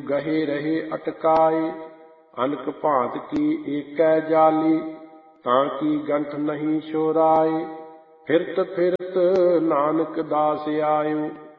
ਗਹੇ ਰਹੇ ਅਟਕਾਏ। ਅਨਕ ਭਾਂਤ ਕੀ ਏਕੈ ਜਾਲੀ, ਤਾਂ ਕੀ ਗੰਠ ਨਹੀਂ ਛੁਰਾਏ। ਫਿਰਤ ਫਿਰਤ ਨਾਨਕ ਦਾਸ ਆਇਓ,